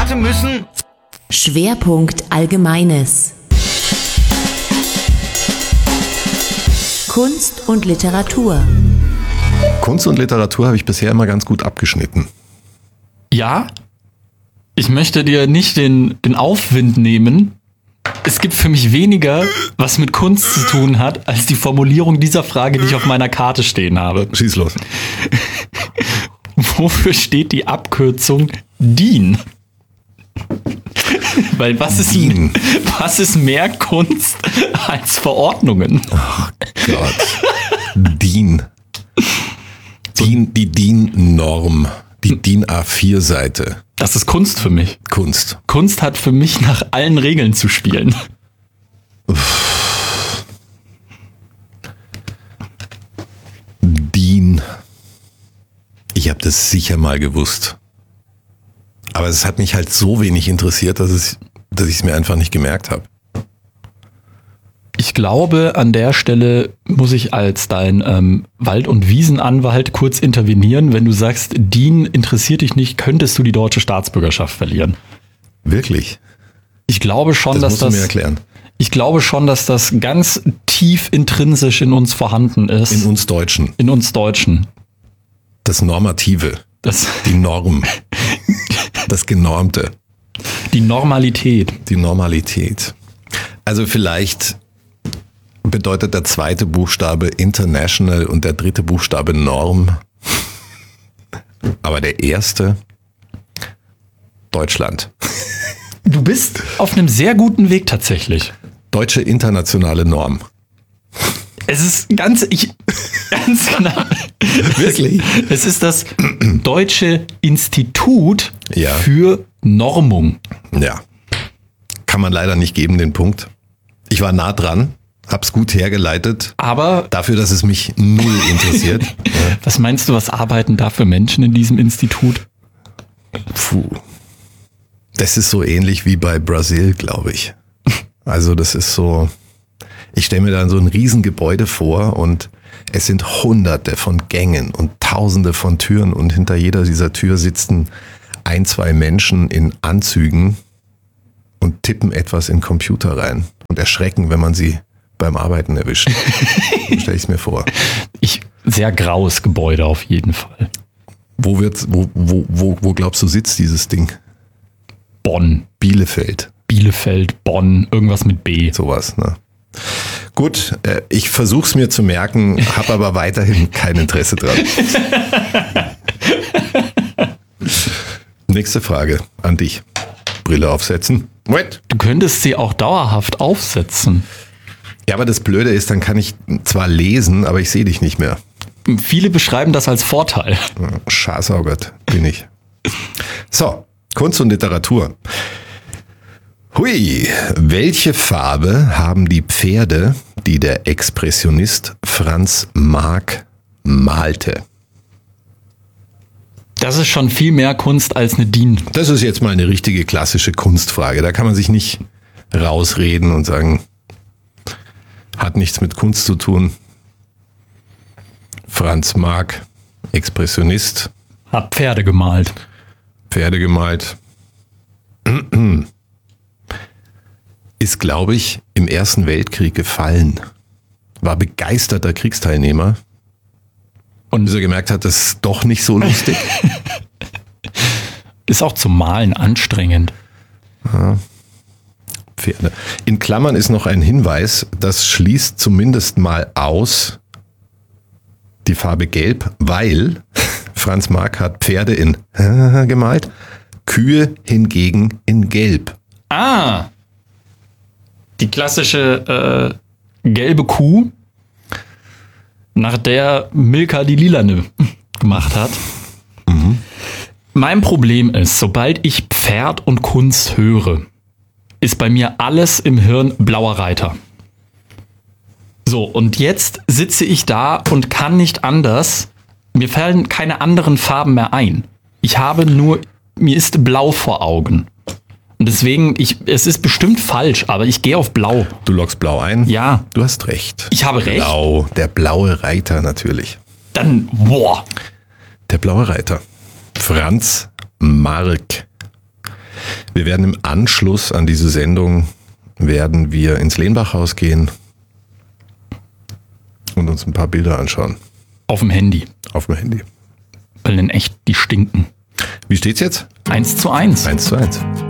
Worte müssen... Schwerpunkt Allgemeines. Kunst und Literatur. Kunst und Literatur habe ich bisher immer ganz gut abgeschnitten. Ja, ich möchte dir nicht den Aufwind nehmen. Es gibt für mich weniger, was mit Kunst zu tun hat, als die Formulierung dieser Frage, die ich auf meiner Karte stehen habe. Schieß los. Wofür steht die Abkürzung DIN? Weil was ist mehr Kunst als Verordnungen? Ach Gott. DIN. Die DIN-Norm. Die DIN A4-Seite. Das ist Kunst für mich. Kunst. Kunst hat für mich nach allen Regeln zu spielen. DIN. Ich habe das sicher mal gewusst. Aber es hat mich halt so wenig interessiert, dass ich es mir einfach nicht gemerkt habe. Ich glaube, an der Stelle muss ich als dein Wald- und Wiesenanwalt kurz intervenieren. Wenn du sagst, DIN interessiert dich nicht, könntest du die deutsche Staatsbürgerschaft verlieren. Wirklich? Ich glaube schon, Das musst du mir erklären. Ich glaube schon, dass das ganz tief intrinsisch in uns vorhanden ist. In uns Deutschen. In uns Deutschen. Das Normative. Die Norm. Das Genormte. Die Normalität. Die Normalität. Also vielleicht bedeutet der zweite Buchstabe International und der dritte Buchstabe Norm. Aber der erste Deutschland. Du bist auf einem sehr guten Weg tatsächlich. Deutsche internationale Norm. Es ist ganz genau. Wirklich? Es ist das Deutsche Institut Ja. für Normung. Ja. Kann man leider nicht geben, den Punkt. Ich war nah dran, hab's gut hergeleitet. Aber Dafür, dass es mich null interessiert. Ja. was meinst du, was arbeiten da für Menschen in diesem Institut? Puh. Das ist so ähnlich wie bei Brasil, glaube ich. Also das ist so, ich stelle mir dann so ein Riesengebäude vor und es sind Hunderte von Gängen und Tausende von Türen und hinter jeder dieser Tür sitzen 1-2 Menschen in Anzügen und tippen etwas in den Computer rein und erschrecken, wenn man sie beim Arbeiten erwischt. So stelle ich es mir vor. Sehr graues Gebäude auf jeden Fall. Wo glaubst du sitzt dieses Ding? Bonn, Bielefeld. Bonn, irgendwas mit B. Sowas, ne? Gut, ich versuch's mir zu merken, habe aber weiterhin kein Interesse dran. Nächste Frage an dich. Brille aufsetzen. What? Du könntest sie auch dauerhaft aufsetzen. Ja, aber das Blöde ist, dann kann ich zwar lesen, aber ich sehe dich nicht mehr. Viele beschreiben das als Vorteil. Schasaugert bin ich. So, Kunst und Literatur. Hui, welche Farbe haben die Pferde, die der Expressionist Franz Marc malte? Das ist schon viel mehr Kunst als eine DIN. Das ist jetzt mal eine richtige klassische Kunstfrage. Da kann man sich nicht rausreden und sagen, hat nichts mit Kunst zu tun. Franz Marc, Expressionist. Hat Pferde gemalt. Pferde gemalt. Ist, glaube ich, im Ersten Weltkrieg gefallen. War begeisterter Kriegsteilnehmer. Und bis er gemerkt hat, das ist doch nicht so lustig. Ist auch zum Malen anstrengend. Ja. Pferde. In Klammern ist noch ein Hinweis, das schließt zumindest mal aus die Farbe Gelb, weil Franz Marc hat Pferde in gemalt, Kühe hingegen in Gelb. Ah! Die klassische gelbe Kuh, nach der Milka die Lilane gemacht hat. Mhm. Mein Problem ist, sobald ich Pferd und Kunst höre, ist bei mir alles im Hirn blauer Reiter. So, und jetzt sitze ich da und kann nicht anders. Mir fallen keine anderen Farben mehr ein. Mir ist blau vor Augen. Und deswegen, es ist bestimmt falsch, aber ich gehe auf blau. Du loggst blau ein? Ja. Du hast recht. Ich habe recht. Blau, der blaue Reiter natürlich. Dann, boah. Der blaue Reiter. Franz Marc. Wir werden im Anschluss an diese Sendung werden wir ins Lehnbachhaus gehen und uns ein paar Bilder anschauen. Auf dem Handy. Auf dem Handy. Weil in echt, die stinken. Wie steht's jetzt? 1:1. 1:1.